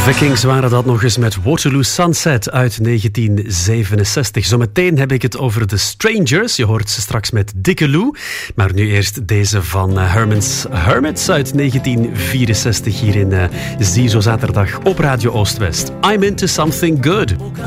Vikings waren dat nog eens met Waterloo Sunset uit 1967. Zometeen heb ik het over The Strangers. Je hoort ze straks met Dikke Lou. Maar nu eerst deze van Herman's Hermits uit 1964 hier in Ziezo Zaterdag op Radio Oost-West. I'm into something good.